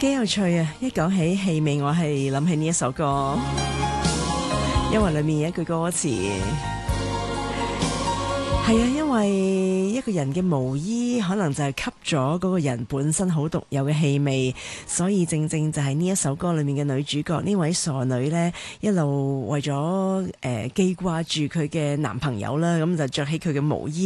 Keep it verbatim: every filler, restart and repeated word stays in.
幾有趣啊！一講起氣味，我係諗起呢一首歌，因為裏面有一句歌詞，係啊，因為一個人嘅毛衣可能就係吸咗嗰個人本身好獨有嘅氣味，所以正正就係呢一首歌裏面嘅女主角呢位傻女呢，一路為咗誒記掛住佢嘅男朋友啦，咁就着起佢嘅毛衣。